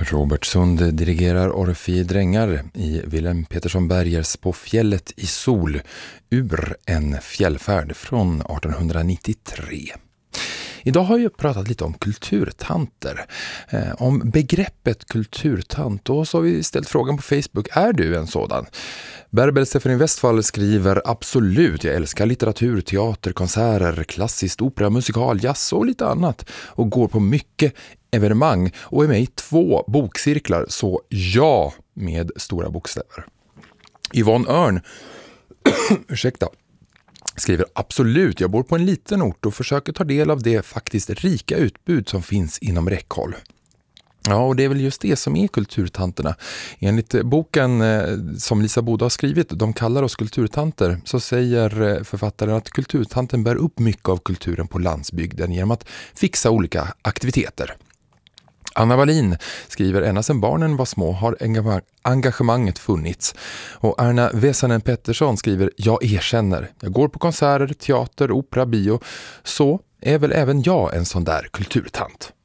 Robert Sund dirigerar Orfei Drängar i Wilhelm Petersson Bergers På fjället i sol ur en fjällfärd från 1893. Idag har jag pratat lite om kulturtanter, om begreppet kulturtant, och så har vi ställt frågan på Facebook: är du en sådan? Berbel Stefan i Westfall skriver: absolut, jag älskar litteratur, teater, konserter, klassiskt, opera, musikal, jazz och lite annat, och går på mycket evenemang och är med i 2 bokcirklar, så ja, med stora bokstäver. Yvonne Örn skriver: absolut, jag bor på en liten ort och försöker ta del av det faktiskt rika utbud som finns inom räckhåll. Ja, och det är väl just det som är kulturtanterna. Enligt boken som Lisa Boda har skrivit, De kallar oss kulturtanter, så säger författaren att kulturtanten bär upp mycket av kulturen på landsbygden genom att fixa olika aktiviteter. Anna Wallin skriver: ända sedan barnen var små har engagemanget funnits. Och Erna Vesanen Pettersson skriver: jag erkänner, jag går på konserter, teater, opera, bio, så är väl även jag en sån där kulturtant.